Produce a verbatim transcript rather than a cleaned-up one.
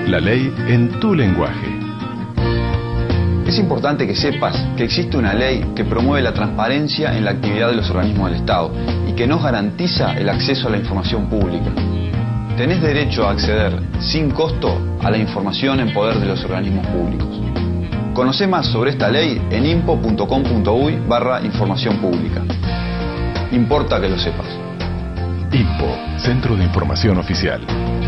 La ley en tu lenguaje. Es importante que sepas que existe una ley que promueve la transparencia en la actividad de los organismos del Estado y que nos garantiza el acceso a la información pública. Tenés derecho a acceder sin costo a la información en poder de los organismos públicos. Conocé más sobre esta ley en impo punto com punto uy barra información pública. Importa que lo sepas. Impo, Centro de Información Oficial.